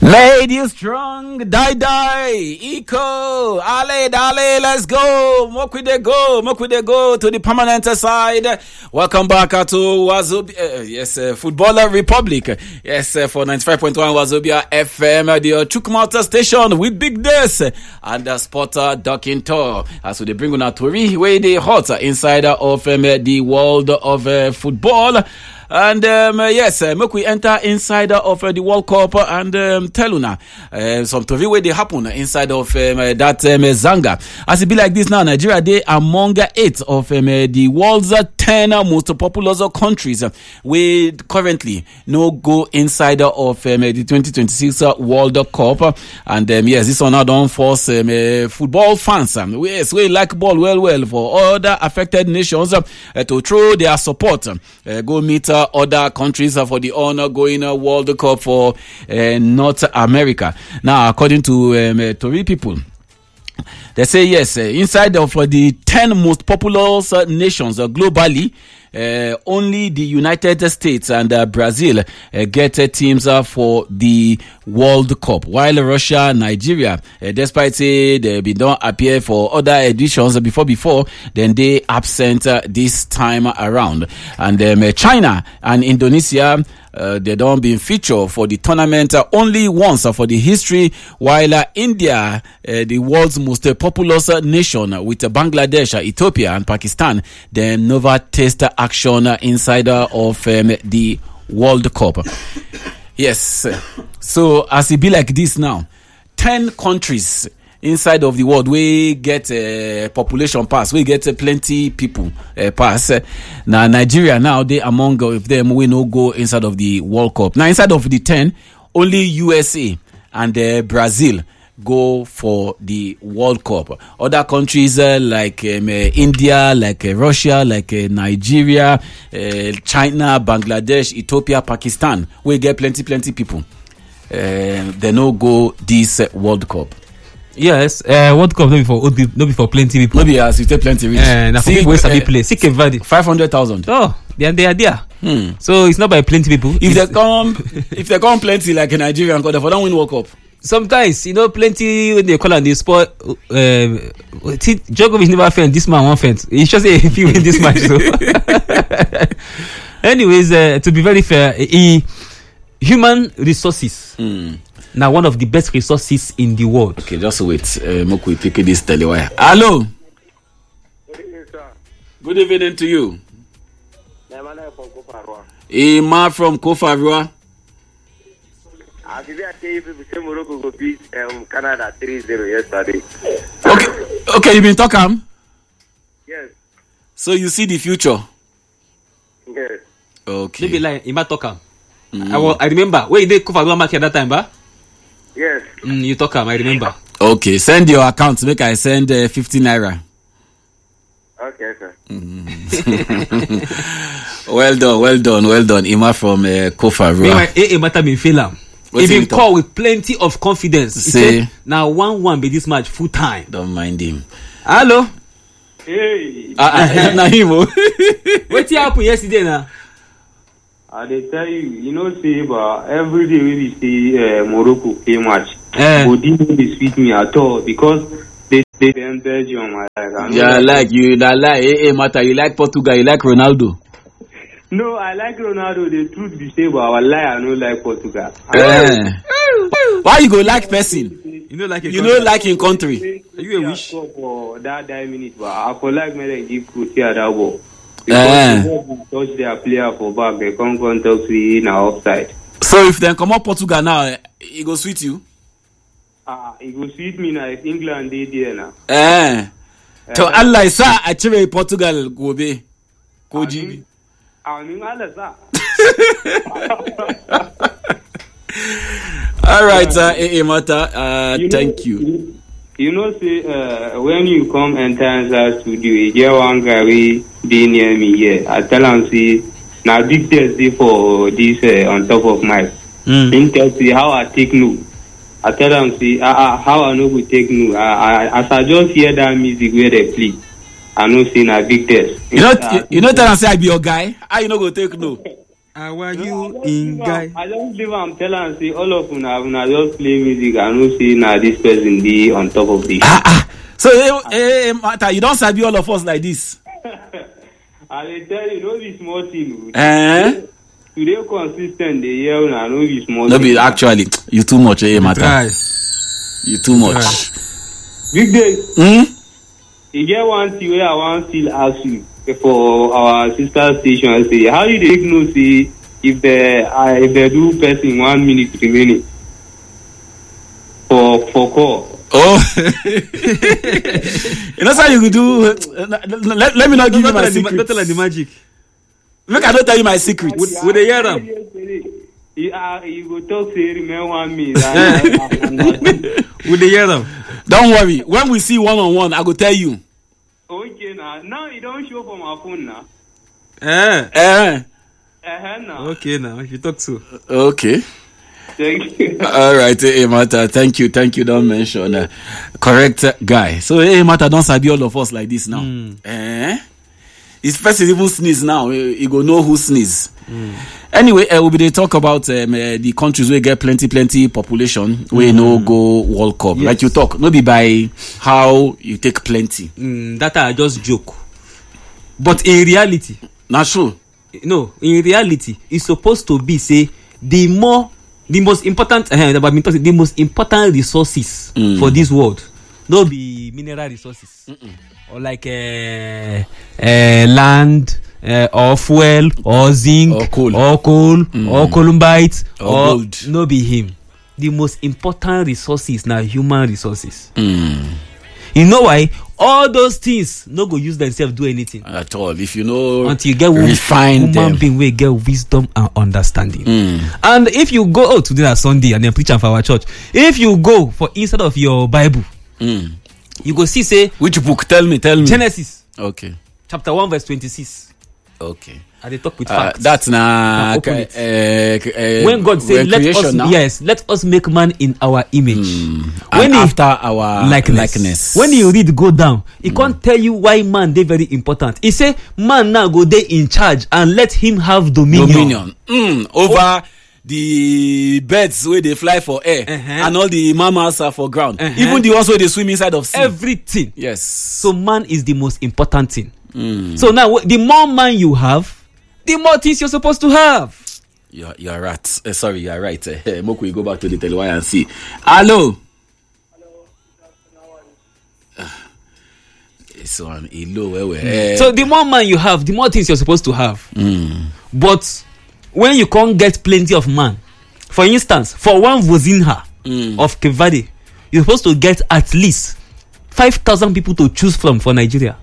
Made you strong, die, eco, ale, dale, let's go, make we dey go to the permanent side. Welcome back to Wazobia, Footballer Republic, for 95.1 Wazobia FM, the Chukwumata station with Big Des and the Spotter Docking Tour. As we bring on a Tori, where they hot inside of the world of football. And make we enter inside of the World Cup and tell una some story where they happen inside of that Zanga. As it be like this now, Nigeria they among 8 of the world's 10 most populous countries. We currently no go inside of the 2026 World Cup. And this one now don't force football fans. We like ball well for other affected nations to throw their support. Go meet other countries for the ongoing World Cup for North America. Now, according to Tory people, they say yes, inside of the 10 most populous nations globally, only the United States and Brazil get teams for the World Cup, while Russia, Nigeria, despite say they don't appear for other editions before, then they absent this time around. And China and Indonesia, they don't been featured for the tournament only once for the history, while India, the world's most populous nation with Bangladesh, Ethiopia and Pakistan, they never taste action inside of the World Cup. Yes. So as it be like this now, 10 countries inside of the world we get a population pass, we get plenty people pass. Now Nigeria now they among of them we no go inside of the World Cup. Now inside of the 10, only USA and Brazil go for the World Cup. Other countries like India, like Russia, like Nigeria, China, Bangladesh, Ethiopia, Pakistan, we get plenty people. They no go this World Cup. Yes, World Cup no be for plenty people. No be as you take plenty rich. Na for people wey sabi play. See Cape Verde. 500,000. Oh, they are there. So it's not by plenty people. If they come plenty like a Nigerian, they for don't win World Cup. Sometimes, plenty when they call on the sport. Djokovic never faint. This man won't faint. He just say if you win this match. So. Anyways, to be very fair, human resources. Now one of the best resources in the world. Okay, just wait. Make we pick this telewire. Hello. Good evening, sir. Good evening to you. Emmanuel from Kofarwa. Ima from Kofarwa. I tell you, people say Morocco go beat Canada 3-0 yesterday. Okay, you been talking? Yes. So you see the future? Yes. Okay. Maybe like Ima talk. I remember where you did Kofarwa market that time, ba? Yes. You talk. I remember. Okay, send your account. Make I send 50 naira. Okay, sir. Well done. Ima from Kofarwa. Meanwhile, Mata been fail. He been called with plenty of confidence. He said, now 1-1 be this match full time. Don't mind him. Hello. Hey. Na him. What happened yesterday now? I tell you, see, but every day we see Morocco play match. But didn't sweet me at all because they in Belgium. Mata, you like Portugal, you like Ronaldo. No, I like Ronaldo. The truth be said, but I don't like Portugal. Why you go like person? You know like in country. You a wish for that 9 minutes, but I could like me to give Croatia that ball. Because touch their player for back, they can't talk to you in our offside. So if they come up Portugal now, it go sweet you? It go sweet me now if England did there now. So Allah is actually Portugal go be. Koji. I mean Allah All right, Mata, thank you. Say when you come enter inside studio, you get one guy we be near me here. I tell him see now big test for this on top of mic. He tell me how I take no. I tell him see how I know we take no. As I just hear that music where they play, I know see na big test. You know tell him say I be your guy. How you no go take no? How are you in guy? I don't believe I'm telling and say all of una just play music and no say na this person be on top of this. So Martha, you don't sabi all of us like this. I dey tell you, no be small thing. Today consistent, dey hear una no be small. No be actually, you too much, Martha. You too much. Big day. You get one thing where I want still ask you for our sister station. Say how you dey know say if they do person 1 minute remaining for call. Oh, you know how you could do. Let me not give you my secret. Don't tell the magic. Look, I don't tell you my secret. Would they hear them? You go talk say remain 1 minute. Would they hear them? Don't worry. When we see one-on-one, I go tell you. Okay, now you don't show for my phone now. Now. Okay, now if you talk so. Okay. Thank you. All right, Martha. Thank you. Don't mention correct guy. So, Martha, don't sabi all of us like this now. His first is even sneeze now. He go know who sneeze. Anyway, we'll be talk about the countries where get plenty population where no go World Cup. Yes. Like you talk, no be by how you take plenty. That I just joke. But in reality, not true. No, in reality, it's supposed to be say the most important resources for this world. No be mineral resources or like land. Or fuel, or zinc, or coal, or columbite, or gold. No be him. The most important resources now human resources. You know why? All those things no go use themselves do anything at all. If you know, until you get refine human being will get wisdom and understanding. And if you go today on Sunday and then preach for our church, if you go for instead of your Bible, you go see say which book? Tell me. Genesis. Okay. Chapter 1 verse 26. Okay. I dey talk with facts. That's when God said, let us make man in our image. When after our likeness. When you read go down, he can't tell you why man they very important. He say man now go there in charge and let him have dominion. Over the birds where they fly for air and all the mammals are for ground. Even the ones where they swim inside of sea. Everything. Yes. So man is the most important thing. So now, the more man you have, the more things you're supposed to have. You're right. Sorry, you're right. Moku, you go back to the telewire and see. Hello. So the more man you have, the more things you're supposed to have. But when you can't get plenty of man, for instance, for one Vozinha of Kevade, you're supposed to get at least 5,000 people to choose from for Nigeria.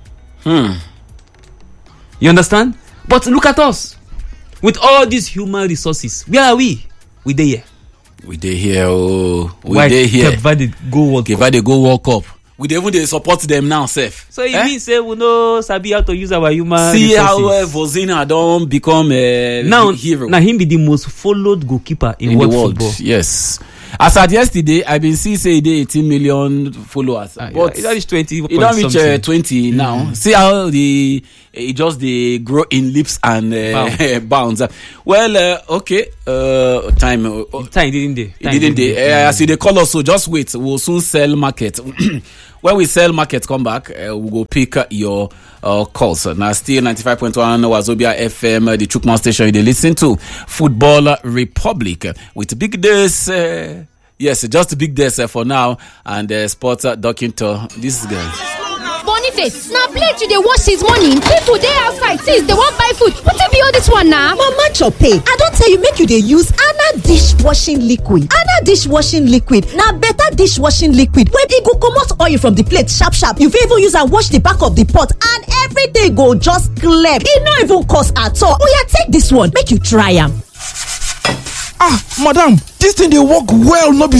You understand? But look at us. With all these human resources, where are we? We dey here. We dey here. We dey here. Kevade go World Cup. We dey even support them now, safe. So it means say we know sabi how to use our human resources. See how Vozina don't become a hero. Now him be the most followed goalkeeper in world football. Yes. As at yesterday, I been see say they 18 million followers, but it reach 20. It don't reach 20 now. See how it just they grow in leaps and bounds. Well, okay. Time didn't they? As they call us, so just wait. We'll soon sell market. When we sell market, come back. We'll go pick your calls. Now still 95.1 Wazobia FM, the Chukma station. They listen to Football Republic with big days. Yes, just big days for now. And sports doctor. This is guys. Boniface, now plate you dey wash his money. People dey outside since they won't buy food. What be all this one now? Mama Chope, I don't tell you make you dey use Anna dishwashing liquid. Anna dishwashing liquid. Now better dishwashing liquid. When it go comot oil from the plate sharp. You fit even use and wash the back of the pot and everything go just clear. It no even cost at all. Oh yeah, take this one. Make you try am. Madam, this thing dey work well, no be